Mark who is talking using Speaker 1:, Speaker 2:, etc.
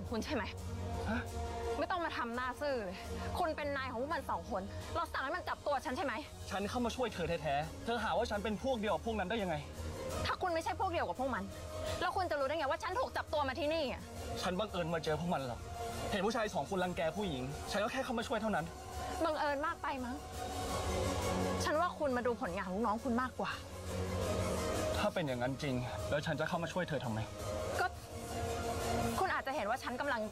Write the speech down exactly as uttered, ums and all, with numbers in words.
Speaker 1: คุณใช่ไหมไม่ต้องมาทำหน้าซื่อเลยคุณเป็นนายของพวกมันสองคนเราสั่งให้มันจับตัวฉันใช่ไหม
Speaker 2: ฉันเข้ามาช่วยเธอแท้ๆเธอหาว่าฉันเป็นพวกเดียวกับพวกนั้นได้ยังไง
Speaker 1: ถ้าคุณไม่ใช่พวกเดียวกับพวกมันแล้วคุณจะรู้ได้ไงว่าฉันถูกจับตัวมาที่นี่อ่ะ
Speaker 2: ฉันบังเอิญมาเจอพวกมันหรอกเห็นผู้ชายสองคนรังแกผู้หญิงฉันก็แค่เข้ามาช่วยเท่านั้น
Speaker 1: บังเอิญมากไปมั้งฉันว่าคุณมาดูผลงานของน้องคุณมากกว่า
Speaker 2: ถ้าเป็นอย่างนั้นจริงแล้วฉันจะเข้ามาช่วยเธอทำไม
Speaker 1: ก็คุณอาจจะเห็นว่าฉันกำลัง